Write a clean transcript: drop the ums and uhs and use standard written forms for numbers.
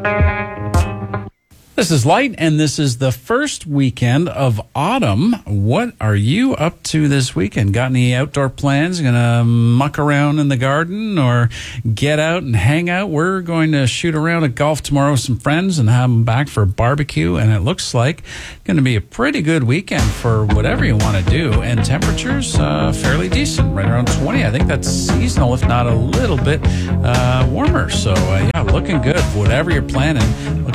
This is Light, and this is the first weekend of autumn. What are you up to this weekend? Got any outdoor plans? Gonna muck around in the garden or get out and hang out? We're going to shoot around at golf tomorrow with some friends and have them back for a barbecue, and it looks like going to be a pretty good weekend for whatever you want to do. And temperatures fairly decent, right around 20. I think that's seasonal, if not a little bit warmer. So, yeah, looking good. Whatever you're planning, looking